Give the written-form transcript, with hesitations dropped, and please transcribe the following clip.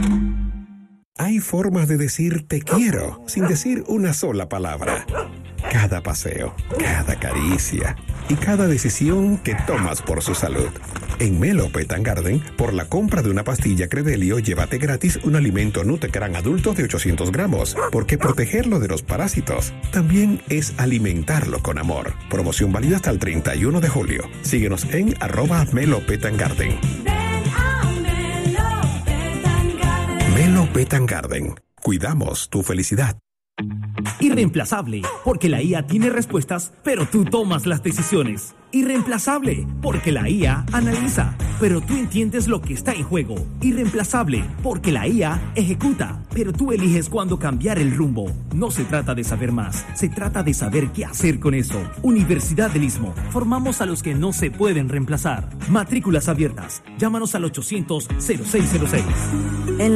Hay formas de decir te quiero sin decir una sola palabra. Cada paseo, cada caricia y cada decisión que tomas por su salud. En Melo Pet and Garden, por la compra de una pastilla Credelio, llévate gratis un alimento Nutecran adulto de 800 gramos, porque protegerlo de los parásitos también es alimentarlo con amor. Promoción válida hasta el 31 de julio. Síguenos en @Melo Pet and Garden. Melo Pet and Garden. Cuidamos tu felicidad. Irreemplazable, porque la IA tiene respuestas, pero tú tomas las decisiones. Irreemplazable, porque la IA analiza, pero tú entiendes lo que está en juego. Irreemplazable, porque la IA ejecuta, pero tú eliges cuándo cambiar el rumbo. No se trata de saber más, se trata de saber qué hacer con eso. Universidad del Istmo, formamos a los que no se pueden reemplazar. Matrículas abiertas, llámanos al 800-0606.